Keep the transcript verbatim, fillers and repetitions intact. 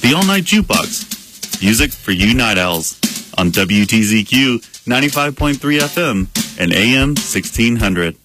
The All Night Jukebox. Music for you night owls. On W T Z Q ninety-five point three F M and A M sixteen hundred.